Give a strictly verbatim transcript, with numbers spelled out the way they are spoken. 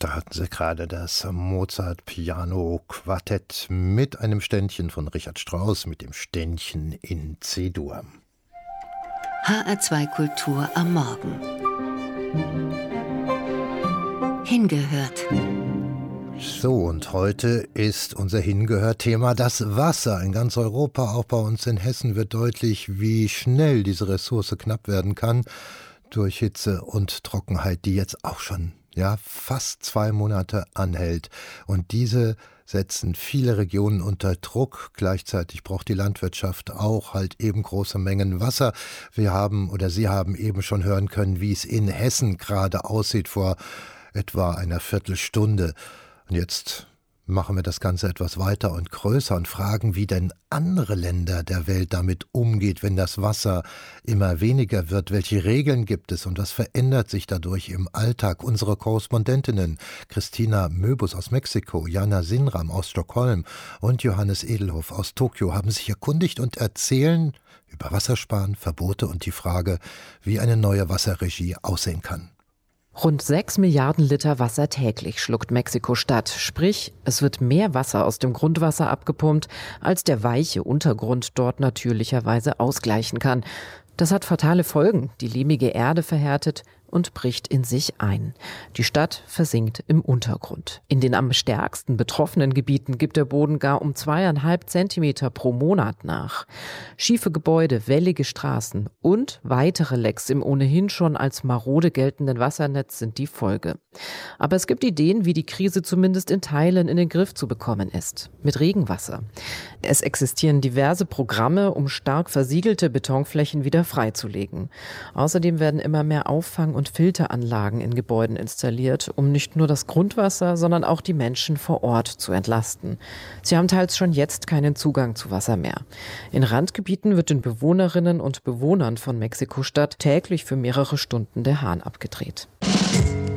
Da hatten Sie gerade das Mozart-Piano-Quartett mit einem Ständchen von Richard Strauss, mit dem Ständchen in C-Dur. H R zwei Kultur am Morgen. Hingehört. So, und heute ist unser Hingehört-Thema das Wasser. In ganz Europa, auch bei uns in Hessen, wird deutlich, wie schnell diese Ressource knapp werden kann durch Hitze und Trockenheit, die jetzt auch schon ja, fast zwei Monate anhält. Und diese setzen viele Regionen unter Druck. Gleichzeitig braucht die Landwirtschaft auch halt eben große Mengen Wasser. Wir haben oder Sie haben eben schon hören können, wie es in Hessen gerade aussieht vor etwa einer Viertelstunde. Und jetzt machen wir das Ganze etwas weiter und größer und fragen, wie denn andere Länder der Welt damit umgeht, wenn das Wasser immer weniger wird. Welche Regeln gibt es und was verändert sich dadurch im Alltag? Unsere Korrespondentinnen Christina Möbus aus Mexiko, Jana Sinram aus Stockholm und Johannes Edelhoff aus Tokio haben sich erkundigt und erzählen über Wassersparen, Verbote und die Frage, wie eine neue Wasserregie aussehen kann. Rund sechs Milliarden Liter Wasser täglich schluckt Mexiko-Stadt. Sprich, es wird mehr Wasser aus dem Grundwasser abgepumpt, als der weiche Untergrund dort natürlicherweise ausgleichen kann. Das hat fatale Folgen. Die lehmige Erde verhärtet und bricht in sich ein. Die Stadt versinkt im Untergrund. In den am stärksten betroffenen Gebieten gibt der Boden gar um zweieinhalb Zentimeter pro Monat nach. Schiefe Gebäude, wellige Straßen und weitere Lecks im ohnehin schon als marode geltenden Wassernetz sind die Folge. Aber es gibt Ideen, wie die Krise zumindest in Teilen in den Griff zu bekommen ist. Mit Regenwasser. Es existieren diverse Programme, um stark versiegelte Betonflächen wieder freizulegen. Außerdem werden immer mehr Auffang- und Filteranlagen in Gebäuden installiert, um nicht nur das Grundwasser, sondern auch die Menschen vor Ort zu entlasten. Sie haben teils schon jetzt keinen Zugang zu Wasser mehr. In Randgebieten wird den Bewohnerinnen und Bewohnern von Mexiko-Stadt täglich für mehrere Stunden der Hahn abgedreht.